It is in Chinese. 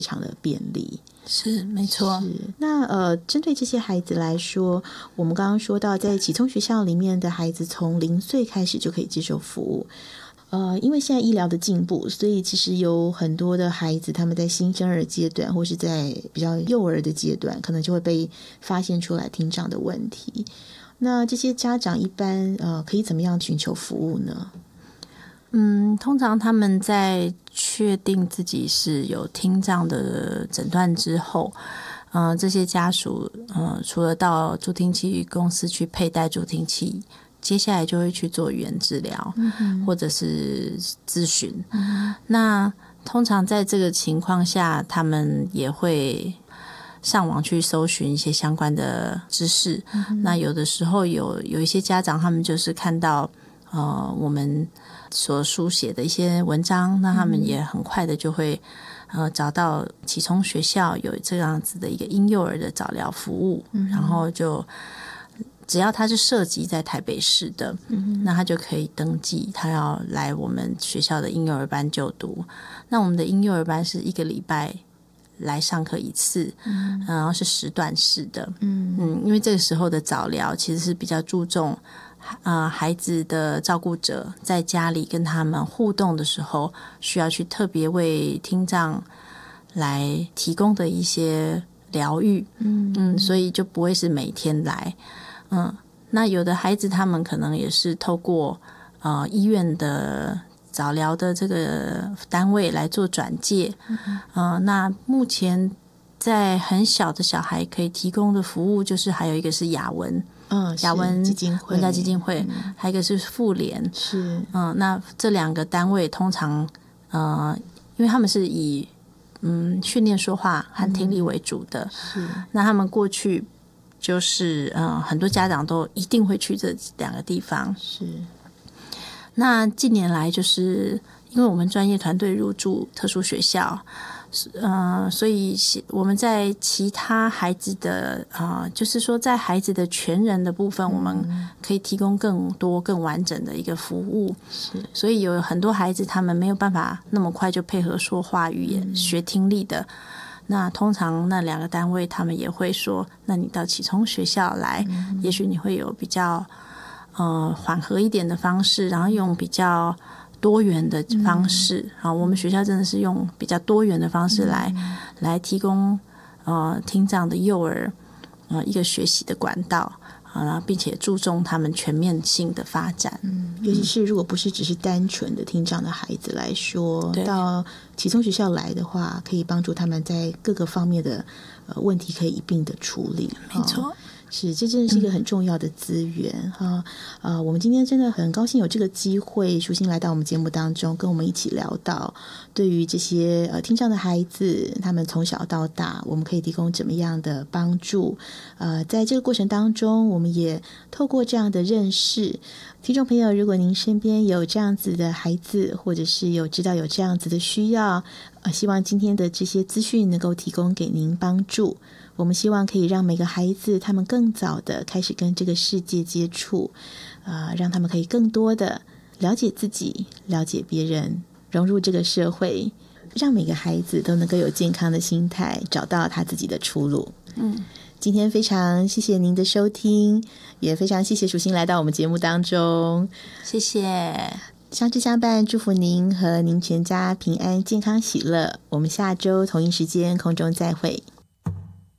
常的便利。 是没错。 是那针对这些孩子来说，我们刚刚说到在启聪学校里面的孩子从0岁开始就可以接受服务。因为现在医疗的进步，所以其实有很多的孩子他们在新生儿阶段或是在比较幼儿的阶段可能就会被发现出来听障的问题。那这些家长一般可以怎么样寻求服务呢？ 通常他们在确定自己是有听障的诊断之后，这些家属除了到助听器公司去佩戴助听器，接下来就会去做语言治疗，或者是咨询。那通常在这个情况下，他们也会上网去搜寻一些相关的知识。那有的时候有一些家长，他们就是看到我们所书写的一些文章，那他们也很快的就会找到启聪学校有这样子的一个婴幼儿的早疗服务，然后就只要他是涉及在台北市的，那他就可以登记他要来我们学校的婴幼儿班就读。那我们的婴幼儿班是1个礼拜来上课1次，然后是时段式的。因为这个时候的早疗其实是比较注重孩子的照顾者在家里跟他们互动的时候，需要去特别为听障来提供的一些疗愈。所以就不会是每天来。那有的孩子他们可能也是透过医院的早疗的这个单位来做转介。那目前在很小的小孩可以提供的服务，就是还有一个是雅文雅文基金会， 文教基金会，还有一个是妇联。 是那这2个单位通常因为他们是以训练说话和听力为主的，那他们过去就是很多家长都一定会去这2个地方。 是。 那近年来就是因为我们专业团队入驻特殊学校，所以我们在其他孩子的就是说在孩子的全人的部分，我们可以提供更多更完整的一个服务。所以有很多孩子他们没有办法那么快就配合说话语言学听力的，那通常那2个单位他们也会说，那你到启聪学校来，也许你会有比较缓和一点的方式，然后用比较多元的方式。我们学校真的是用比较多元的方式来提供听障的幼儿一个学习的管道，然后并且注重他们全面性的发展。 尤其是如果不是只是单纯的听障的孩子来说，到启聪学校来的话，可以帮助他们在各个方面的问题可以一并的处理。 没错。 是，这真的是一个很重要的资源我们今天真的很高兴有这个机会，舒心来到我们节目当中，跟我们一起聊到对于这些听障的孩子，他们从小到大，我们可以提供怎么样的帮助。在这个过程当中，我们也透过这样的认识，听众朋友，如果您身边有这样子的孩子，或者是知道有这样子的需要，希望今天的这些资讯能够提供给您帮助。我们希望可以让每个孩子他们更早的开始跟这个世界接触，让他们可以更多的了解自己，了解别人，融入这个社会，让每个孩子都能够有健康的心态，找到他自己的出路。今天非常谢谢您的收听，也非常谢谢舒心来到我们节目当中。 谢谢。 相知相伴，祝福您和您全家平安健康喜乐。我们下周同一时间空中再会。